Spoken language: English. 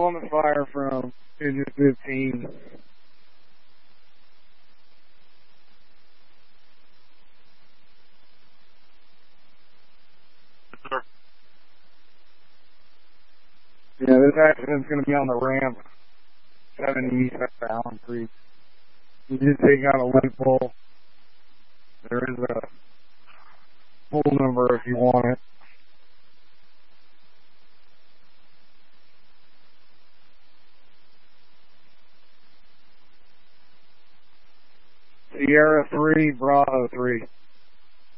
on the fire from Engine 15. Yeah, this accident's going to be on the ramp 70 east of Allen Creek. You just take out a light pole. There is a pole number if you want it. Sierra 3, Bravo 3.